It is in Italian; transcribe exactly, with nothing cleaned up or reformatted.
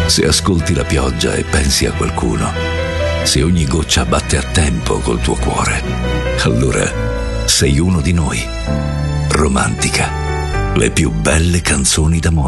Se ascolti la pioggia e pensi a qualcuno, se ogni goccia batte a tempo col tuo cuore, allora sei uno di noi. Romantica, le più belle canzoni d'amore.